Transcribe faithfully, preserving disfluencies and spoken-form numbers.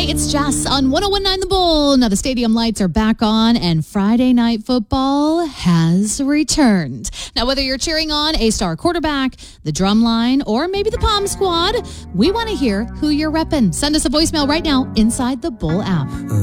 Hey, it's Jess on one oh one point nine The Bull. Now the stadium lights are back on and Friday night football has returned. Now whether you're cheering on a star quarterback, the Drumline, or maybe the Palm Squad, we want to hear who you're repping. Send us a voicemail right now inside the Bull app.